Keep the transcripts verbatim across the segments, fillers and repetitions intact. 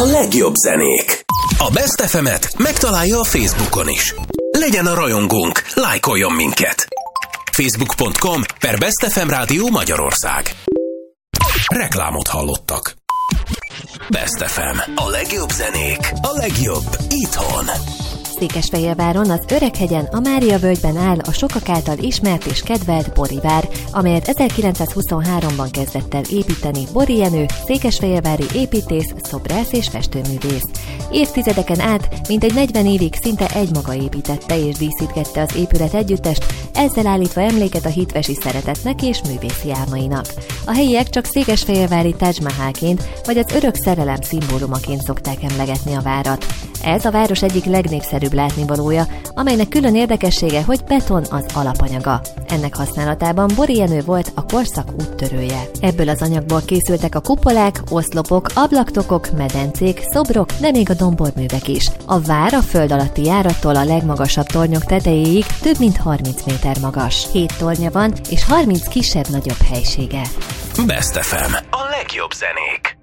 legjobb zenék. A Best ef emet megtalálja a Facebookon is. Legyen a rajongónk, lájkoljon minket. facebook pont com per Best ef em Rádió Magyarország. Reklámot hallottak. Best ef em. A legjobb zenék. A legjobb itthon. Székesfehérváron az Öreghegyen, a Mária völgyben áll a sokak által ismert és kedvelt Bori vár, amelyet ezerkilencszázhuszonháromban kezdett el építeni Bori Jenő, székesfehérvári építész, szobrász és festőművész. Évtizedeken át, mintegy negyven évig szinte egymaga építette és díszítgette az épület együttest, ezzel állítva emléket a hitvesi szeretetnek és művészi álmainak. A helyiek csak székesfehérvári Taj Mahalként vagy az örök szerelem szimbólumaként szokták emlegetni a várat. Ez a város egyik legnépszerűbb látnivalója, amelynek külön érdekessége, hogy beton az alapanyaga. Ennek használatában Bori Jenő volt a korszak úttörője. Ebből az anyagból készültek a kupolák, oszlopok, ablaktokok, medencék, szobrok, de még a domborművek is. A vár a föld alatti járattól a legmagasabb tornyok tetejéig több mint harminc méter magas. Hét tornya van, és harminc kisebb-nagyobb helysége. Best ef em. A legjobb zenék.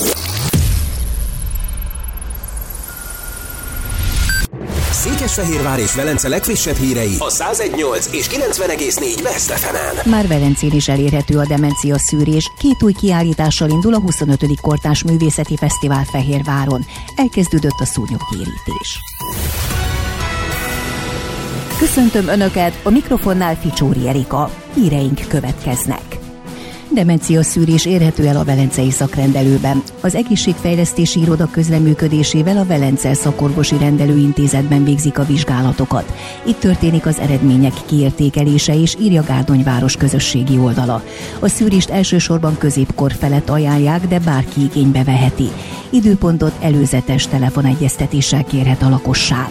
Székesfehérvár és Velence legfrissebb hírei a száz egy nyolc és kilencven egész négy Best ef emen. Már Velencén is elérhető a demencia szűrés. Két új kiállítással indul a huszonötödik Kortárs Művészeti Fesztivál Fehérváron. Elkezdődött a szúnyoggyérítés. Köszöntöm Önöket, a mikrofonnál Ficsóri Erika. Híreink következnek. Demencia szűrés érhető el a velencei szakrendelőben. Az egészségfejlesztési iroda közreműködésével a Velence Szakorvosi Rendelőintézetben végzik a vizsgálatokat. Itt történik az eredmények kiértékelése, és írja Gárdonyváros közösségi oldala. A szűrést elsősorban középkor felett ajánlják, de bárki igénybe veheti. Időpontot előzetes telefonegyeztetéssel kérhet a lakosság.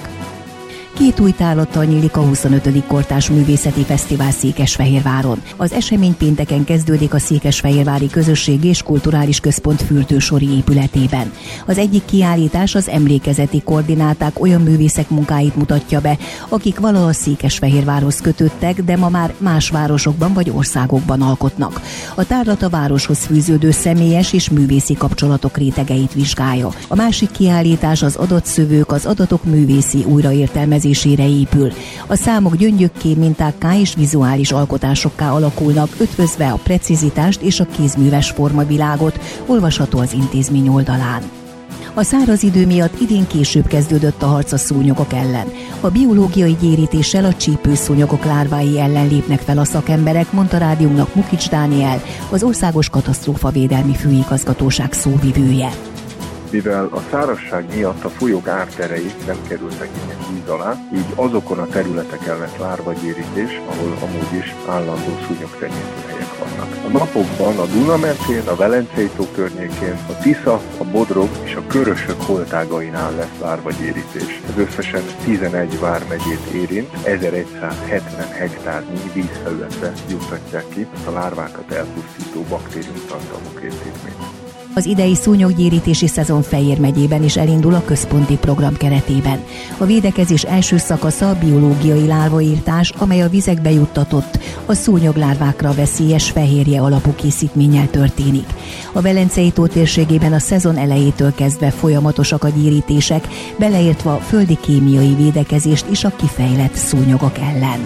Két új tárlattal nyílik a huszonötödik Kortárs Művészeti Fesztivál Székesfehérváron. Az esemény pénteken kezdődik a Székesfehérvári Közösségi és Kulturális Központ fürdősori épületében. Az egyik kiállítás az emlékezeti koordináták olyan művészek munkáit mutatja be, akik valaha Székesfehérvárhoz kötődtek, de ma már más városokban vagy országokban alkotnak. A tárlat a városhoz fűződő személyes és művészi kapcsolatok rétegeit vizsgálja. A másik kiállítás az adatszövők, az adatok művészi újraértelmezésére épül. A számok gyöngyökké, mintákká és vizuális alkotásokká alakulnak, ötvözve a precizitást és a kézműves formavilágot, olvasható az intézmény oldalán. A száraz idő miatt idén később kezdődött a harc a szúnyogok ellen. A biológiai gyérítéssel a csípőszúnyogok lárvái ellen lépnek fel a szakemberek, mondta rádiónknak Mukics Dániel, az Országos Katasztrófavédelmi Főigazgatóság szóvivője. Mivel a szárazság miatt a folyók árterei nem kerültek ilyen víz alá, így azokon a területeken lett lárvagyérítés, ahol amúgy is állandó szúnyogtenyésztőhelyek vannak. A napokban a Duna-mentén, a Velencei-tó környékén, a Tisza, a Bodrog és a Körösök holtágainál lesz lárvagyérítés. Ez összesen tizenegy vármegyét érint, ezeregyszázhetven hektárnyi vízfelületre juttatják ki a lárvákat elpusztító baktériumtartalmú készítményt. Az idei szúnyoggyérítési szezon Fejér megyében is elindul a központi program keretében. A védekezés első szakasza a biológiai lárvaírtás, amely a vizekbe juttatott, a szúnyoglárvákra veszélyes fehérje alapú készítménnyel történik. A Velencei-tó térségében a szezon elejétől kezdve folyamatosak a gyérítések, beleértve a földi kémiai védekezést és a kifejlett szúnyogok ellen.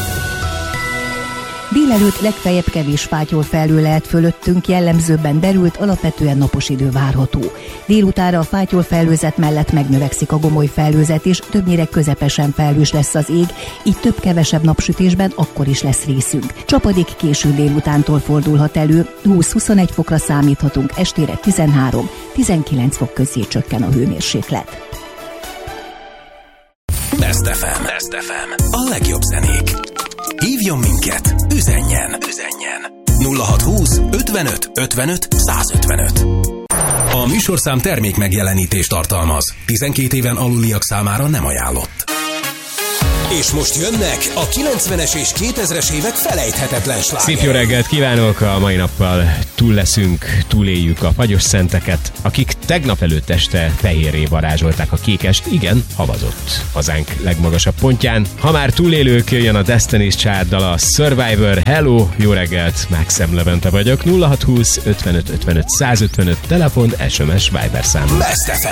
Délelőtt legfeljebb kevés fátyolfelhő lehet fölöttünk, jellemzőbben derült, alapvetően napos idő várható. Délutára a fátyolfelhőzet mellett megnövekszik a gomoly felhőzet, és többnyire közepesen felhős lesz az ég, így több-kevesebb napsütésben akkor is lesz részünk. Csapadék késő délutántól fordulhat elő, húsz-huszonegy fokra számíthatunk, estére tizenhárom-tizenkilenc fok közé csökken a hőmérséklet. Best ef em. Best ef em. A legjobb zenék. Hívjon minket, üzenjen, üzenjen. nulla hatszázhúsz ötvenöt ötvenöt százötvenöt. A műsorszám termék megjelenítést tartalmaz. tizenkét éven aluliak számára nem ajánlott. És most jönnek a kilencvenes és kétezres évek felejthetetlen slágerei. Szép jó reggelt kívánok! A mai nappal túl leszünk, túléljük a fagyos szenteket, akik tegnap előtt este fehérré varázsolták a kékest, igen, havazott hazánk legmagasabb pontján. Ha már túlélők, jöjjön a Destiny's Child dala, a Survivor. Hello, jó reggelt, Maxem Levente vagyok, nulla hatszázhúsz ötvenöt ötvenöt százötvenöt, telefon, es em es, Viber szám. Best ef em.